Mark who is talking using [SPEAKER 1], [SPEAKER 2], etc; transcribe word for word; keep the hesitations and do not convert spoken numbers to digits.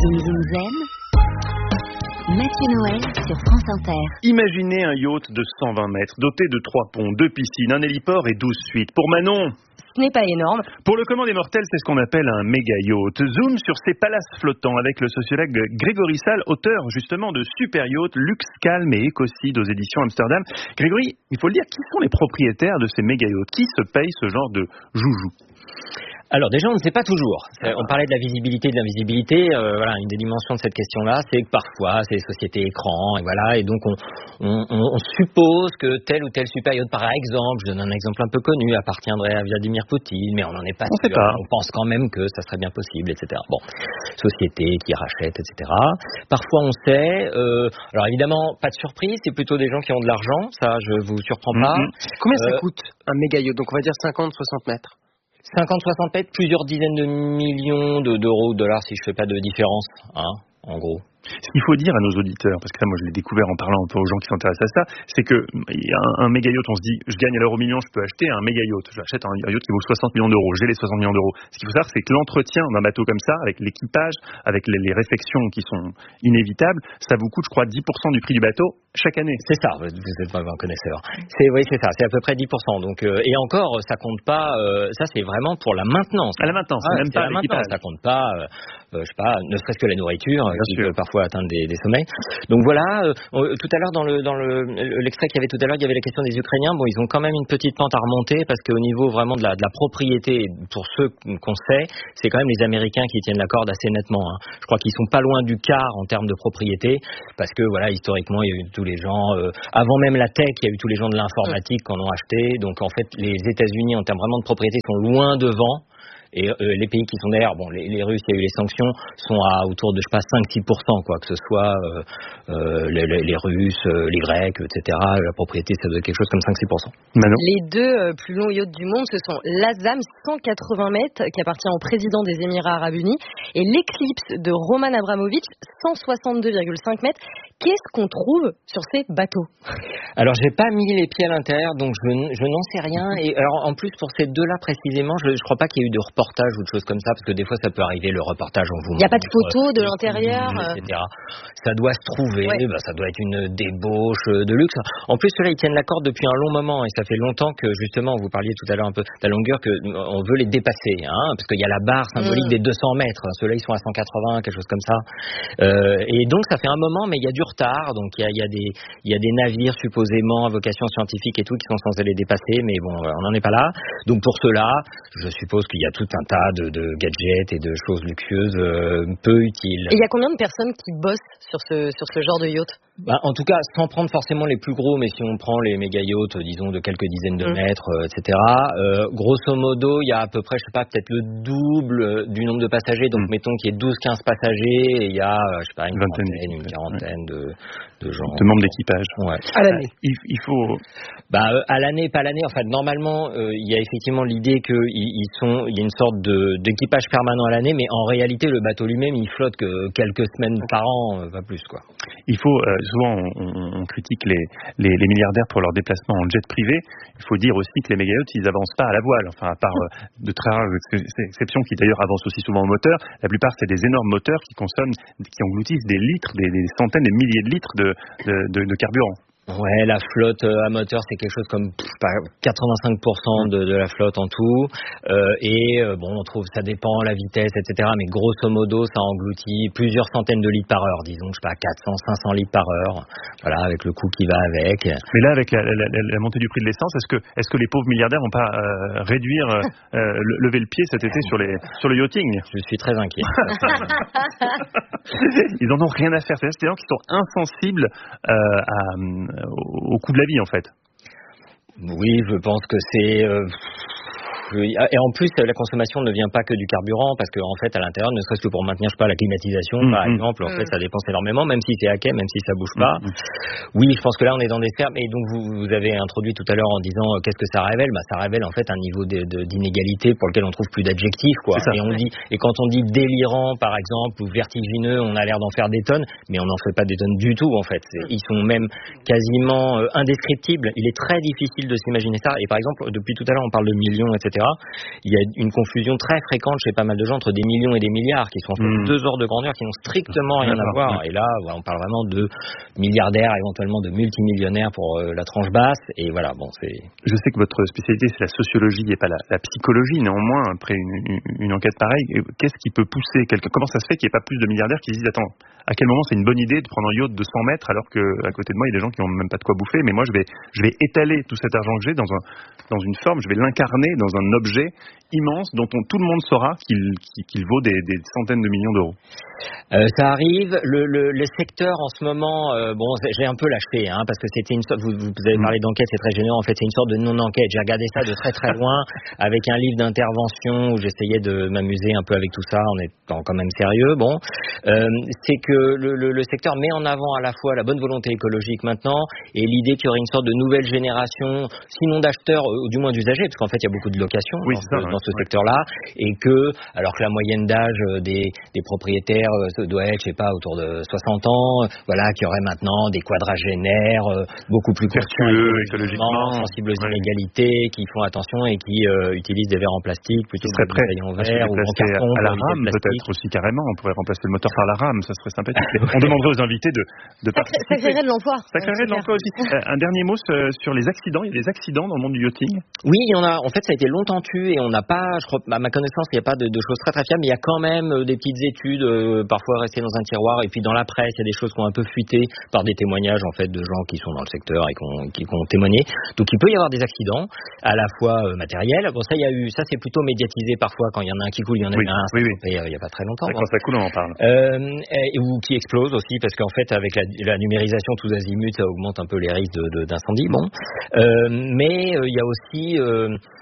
[SPEAKER 1] Zoom Zoom Zen, Mathieu Noël sur France Inter.
[SPEAKER 2] Imaginez un yacht de cent vingt mètres, doté de trois ponts, deux piscines, un héliport et douze suites. Pour Manon,
[SPEAKER 3] ce n'est pas énorme.
[SPEAKER 2] Pour le commun des mortels, c'est ce qu'on appelle un méga yacht. Zoom sur ces palaces flottants avec le sociologue Grégory Salles, auteur justement de Super Yacht, Luxe, Calme et Écocide aux éditions Amsterdam. Grégory, il faut le dire, qui sont les propriétaires de ces méga yachts? Qui se paye ce genre de joujou?
[SPEAKER 4] Alors déjà, on ne sait pas toujours. On parlait de la visibilité, de l'invisibilité. Euh, voilà, une des dimensions de cette question-là, c'est que parfois, c'est les sociétés écrans, et voilà, et donc on, on, on suppose que tel ou tel super yacht, par exemple, je donne un exemple un peu connu, appartiendrait à Vladimir Poutine, mais on n'en est pas
[SPEAKER 2] on
[SPEAKER 4] sûr.
[SPEAKER 2] Pas.
[SPEAKER 4] On pense quand même que ça serait bien possible, et cetera. Bon, sociétés qui rachètent, et cetera. Parfois, on sait. Euh, alors évidemment, pas de surprise, c'est plutôt des gens qui ont de l'argent. Ça, je vous surprends pas.
[SPEAKER 3] Mm-hmm. Combien
[SPEAKER 4] euh,
[SPEAKER 3] ça coûte un méga yacht? Donc on va dire cinquante soixante mètres.
[SPEAKER 4] cinquante soixante mètres, plusieurs dizaines de millions de, d'euros, de dollars, si je fais pas de différence, hein, en gros.
[SPEAKER 2] Ce qu'il faut dire à nos auditeurs, parce que ça, moi je l'ai découvert en parlant un peu aux gens qui s'intéressent à ça, c'est que un, un méga yacht, on se dit, je gagne à l'euro million, je peux acheter un méga yacht. J'achète un yacht qui vaut soixante millions d'euros, j'ai les soixante millions d'euros. Ce qu'il faut savoir, c'est que l'entretien d'un bateau comme ça, avec l'équipage, avec les, les réfections qui sont inévitables, ça vous coûte, je crois, dix pour cent du prix du bateau chaque année.
[SPEAKER 4] C'est ça, vous êtes vraiment un connaisseur. C'est, oui, c'est ça, c'est à peu près dix pour cent. Donc, euh, et encore, ça compte pas, euh, ça c'est vraiment pour la maintenance.
[SPEAKER 2] À la maintenance,
[SPEAKER 4] ah,
[SPEAKER 2] même
[SPEAKER 4] c'est
[SPEAKER 2] pas
[SPEAKER 4] la maintenance, ça compte pas, euh, euh, je sais pas, ne serait-ce que la nourriture,
[SPEAKER 2] Bien
[SPEAKER 4] qui
[SPEAKER 2] sûr.
[SPEAKER 4] peut parfois atteindre des, des sommets. Donc voilà, euh, tout à l'heure dans le dans le l'extrait qu'il y avait tout à l'heure, il y avait la question des Ukrainiens. Bon, ils ont quand même une petite pente à remonter parce qu'au niveau vraiment de la de la propriété, pour ceux qu'on sait, c'est quand même les Américains qui tiennent la corde assez nettement. Hein. Je crois qu'ils sont pas loin du quart en termes de propriété parce que voilà, historiquement, il y a eu tous les gens euh, avant même la tech, il y a eu tous les gens de l'informatique qui en ont acheté. Donc en fait, les États-Unis en termes vraiment de propriété sont loin devant. Et euh, les pays qui sont derrière, bon, les, les Russes, il y a eu les sanctions, sont à autour de, je sais pas, cinq à six pour cent, quoi, que ce soit euh, euh, les, les, les Russes, euh, les Grecs, et cetera. La propriété, ça doit être quelque chose comme cinq à six pour cent.
[SPEAKER 2] Manon.
[SPEAKER 3] Les deux euh, plus longs yachts du monde, ce sont l'Azam, cent quatre-vingts mètres, qui appartient au président des Émirats Arabes Unis, et l'Eclipse de Roman Abramovich, cent soixante-deux virgule cinq mètres. Qu'est-ce qu'on trouve sur ces bateaux?
[SPEAKER 4] Alors, j'ai pas mis les pieds à l'intérieur, donc je, je n'en sais rien. Et alors, en plus, pour ces deux-là précisément, je, je crois pas qu'il y ait eu de reportage ou de choses comme ça, parce que des fois, ça peut arriver, le reportage, on vous
[SPEAKER 3] Il n'y a pas de
[SPEAKER 4] montre,
[SPEAKER 3] photos de
[SPEAKER 4] euh,
[SPEAKER 3] l'intérieur
[SPEAKER 4] et cetera. Ça doit se trouver,
[SPEAKER 3] ouais.
[SPEAKER 4] bah, ça doit être une débauche de luxe. En plus, ceux-là, ils tiennent la corde depuis un long moment, et ça fait longtemps que, justement, vous parliez tout à l'heure un peu de la longueur, que on veut les dépasser, hein, parce qu'il y a la barre symbolique mmh. des deux cents mètres. Ceux-là, ils sont à cent quatre-vingts, quelque chose comme ça. Euh, et donc, ça fait un moment, mais il y a du retard, donc il y a, il y a des, il y a des navires supposément à vocation scientifique et tout qui sont censés les dépasser, mais bon, on n'en est pas là. Donc pour cela, je suppose qu'il y a tout un tas de, de gadgets et de choses luxueuses euh, peu utiles.
[SPEAKER 3] Et il y a combien de personnes qui bossent sur ce, sur ce genre de yacht?
[SPEAKER 4] Bah, en tout cas, sans prendre forcément les plus gros, mais si on prend les méga yachts, disons de quelques dizaines de mmh. mètres, euh, et cetera. Euh, grosso modo, il y a à peu près, je sais pas, peut-être le double du nombre de passagers. Donc, mmh. mettons qu'il y ait douze à quinze passagers, et il y a, je sais pas, une trentaine, une quarantaine ouais. de, de gens.
[SPEAKER 2] De membres d'équipage.
[SPEAKER 4] Ouais.
[SPEAKER 3] À l'année.
[SPEAKER 2] Euh, il, il faut.
[SPEAKER 4] Bah, euh, à l'année, pas à l'année. Enfin, normalement, euh, il y a effectivement l'idée qu'il ils sont, il y a une sorte de, d'équipage permanent à l'année, mais en réalité, le bateau lui-même, il flotte que quelques semaines par an, euh, pas plus, quoi.
[SPEAKER 2] Il faut, euh, souvent on, on, on critique les, les, les milliardaires pour leurs déplacements en jet privé. Il faut dire aussi que les méga yachts, ils avancent pas à la voile. Enfin, à part euh, de très rares exceptions qui d'ailleurs avancent aussi souvent au moteur, la plupart c'est des énormes moteurs qui consomment, qui engloutissent des litres, des, des centaines, des milliers de litres de, de, de, de carburant.
[SPEAKER 4] Ouais, la flotte à moteur, c'est quelque chose comme quatre-vingt-cinq pour cent de, de la flotte en tout. Euh, et euh, bon, on trouve, ça dépend la vitesse, et cetera. Mais grosso modo, ça engloutit plusieurs centaines de litres par heure, disons, je sais pas, quatre cents, cinq cents litres par heure. Voilà, avec le coût qui va avec.
[SPEAKER 2] Mais là, avec la, la, la, la montée du prix de l'essence, est-ce que, est-ce que les pauvres milliardaires vont pas euh, réduire, euh, lever le pied cet été sur les, sur le yachting?
[SPEAKER 4] Je suis très inquiet.
[SPEAKER 2] Ils en ont rien à faire. C'est des gens qui sont insensibles euh, à au coût de la vie en fait.
[SPEAKER 4] Oui, je pense que c'est euh, et en plus la consommation ne vient pas que du carburant parce qu'en fait à l'intérieur, ne serait-ce que pour maintenir je sais pas la climatisation mmh, par exemple, en mmh. fait ça dépense énormément même si c'est à quai, même si ça bouge pas. Mmh. Oui, je pense que là on est dans des sphères et donc vous, vous avez introduit tout à l'heure en disant euh, qu'est-ce que ça révèle? Bah ça révèle en fait un niveau de, de, d'inégalité pour lequel on trouve plus d'adjectifs quoi. Et on dit et quand on dit délirant par exemple ou vertigineux, on a l'air d'en faire des tonnes, mais on n'en fait pas des tonnes du tout en fait. C'est, ils sont même quasiment euh, indescriptibles. Il est très difficile de s'imaginer ça et par exemple depuis tout à l'heure on parle de millions et cetera. cetera. Il y a une confusion très fréquente chez pas mal de gens entre des millions et des milliards qui sont mmh. deux ordres de grandeur qui n'ont strictement rien à voir. Et là, voilà, on parle vraiment de milliardaires, éventuellement de multimillionnaires pour euh, la tranche basse. Et voilà, bon, c'est.
[SPEAKER 2] Je sais que votre spécialité c'est la sociologie et pas la, la psychologie. Néanmoins, après une, une, une enquête pareille, qu'est-ce qui peut pousser quelqu'un? Comment ça se fait qu'il n'y ait pas plus de milliardaires qui se disent attends, à quel moment c'est une bonne idée de prendre un yacht de cent mètres alors que à côté de moi il y a des gens qui n'ont même pas de quoi bouffer, mais moi je vais je vais étaler tout cet argent que j'ai dans un dans une forme, je vais l'incarner dans un objet immense dont on, tout le monde saura qu'il qu'il vaut des, des centaines de millions d'euros.
[SPEAKER 4] Euh, ça arrive. Le, le, les secteurs en ce moment, euh, bon, j'ai un peu lâché, hein, parce que c'était une sorte. Vous, vous avez parlé d'enquête, c'est très généreux. En fait, c'est une sorte de non-enquête. J'ai regardé ça de très très loin avec un livre d'intervention où j'essayais de m'amuser un peu avec tout ça en étant quand même sérieux. Bon, euh, c'est que le, le, le secteur met en avant à la fois la bonne volonté écologique maintenant et l'idée qu'il y aurait une sorte de nouvelle génération, sinon d'acheteurs ou du moins d'usagers, parce qu'en fait il y a beaucoup de locations
[SPEAKER 2] oui,
[SPEAKER 4] dans,
[SPEAKER 2] ça,
[SPEAKER 4] ce,
[SPEAKER 2] ouais.
[SPEAKER 4] dans ce secteur-là, et que alors que la moyenne d'âge des, des propriétaires doit être, je sais pas, autour de soixante ans, voilà, qui auraient maintenant des quadragénaires euh, beaucoup plus
[SPEAKER 2] vertueux, écologiquement,
[SPEAKER 4] sensibles aux
[SPEAKER 2] ouais.
[SPEAKER 4] inégalités, qui font attention et qui euh, utilisent des verres en plastique plutôt que des bouteilles en verre ou en carton.
[SPEAKER 2] À la rame peut-être aussi carrément, on pourrait remplacer le moteur par la rame, ça serait sympathique. On demanderait aux invités de, de
[SPEAKER 3] ça
[SPEAKER 2] participer.
[SPEAKER 3] Ça créerait de l'emploi.
[SPEAKER 2] Ça créerait de l'emploi aussi. Un dernier mot sur les accidents. Il y a des accidents dans le monde du yachting?
[SPEAKER 4] Oui, il y en a. En fait, ça a été longtemps tu et on n'a pas, je crois, à ma connaissance, il n'y a pas de, de choses très très fiables, mais il y a quand même des petites études, euh, parfois restées dans un tiroir, et puis dans la presse, il y a des choses qui ont un peu fuité par des témoignages en fait de gens qui sont dans le secteur et qui ont, qui, qui ont témoigné. Donc il peut y avoir des accidents, à la fois euh, matériels. Bon, ça, il y a eu, ça c'est plutôt médiatisé parfois quand il y en a un qui coule, il y en a
[SPEAKER 2] oui,
[SPEAKER 4] un,
[SPEAKER 2] oui, oui.
[SPEAKER 4] Et, euh, il n'y a pas très longtemps.
[SPEAKER 2] Quand ça coule, on en parle.
[SPEAKER 4] Euh, et, ou qui explose aussi, parce qu'en fait, avec la, la numérisation tous azimuts, ça augmente un peu les risques de, de, d'incendie. Bon, euh, mais euh, il y a aussi euh,